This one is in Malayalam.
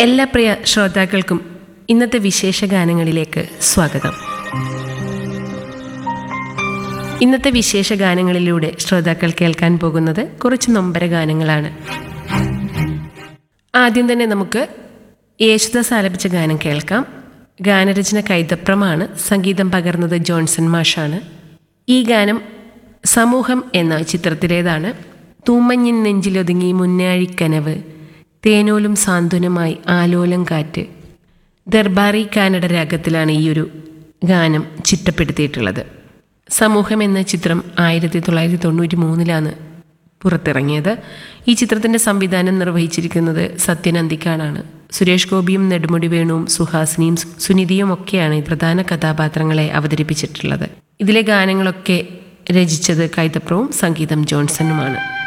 എല്ലാ പ്രിയ ശ്രോതാക്കൾക്കും ഇന്നത്തെ വിശേഷ ഗാനങ്ങളിലേക്ക് സ്വാഗതം. ഇന്നത്തെ വിശേഷ ഗാനങ്ങളിലൂടെ ശ്രോതാക്കൾ കേൾക്കാൻ പോകുന്നത് കുറച്ച് നൊമ്പര ഗാനങ്ങളാണ്. ആദ്യം തന്നെ നമുക്ക് യേശുദാസ് ആലപിച്ച ഗാനം കേൾക്കാം. ഗാനരചന കൈതപ്രമാണ്, സംഗീതം പകർന്നത് ജോൺസൺ മാഷാണ്. ഈ ഗാനം സമൂഹം എന്ന ചിത്രത്തിലേതാണ്. തൂമഞ്ഞിൻ നെഞ്ചിലൊതുങ്ങി മുന്നാഴിക്കനവ്, തേനോലും സാന്ത്വനമായി ആലോലം കാറ്റ്. ദർബാറി കാനഡ രാഗത്തിലാണ് ഈ ഒരു ഗാനം ചിട്ടപ്പെടുത്തിയിട്ടുള്ളത്. സമൂഹം എന്ന ചിത്രം 1993 പുറത്തിറങ്ങിയത്. ഈ ചിത്രത്തിൻ്റെ സംവിധാനം നിർവഹിച്ചിരിക്കുന്നത് സത്യൻ അന്തിക്കാടാണ്. സുരേഷ് ഗോപിയും നെടുമുടി വേണുവും സുഹാസിനിയും സുനിധിയും ഒക്കെയാണ് ഈ പ്രധാന കഥാപാത്രങ്ങളെ അവതരിപ്പിച്ചിട്ടുള്ളത്. ഇതിലെ ഗാനങ്ങളൊക്കെ രചിച്ചത് കൈതപ്രവും സംഗീതം ജോൺസണുമാണ്.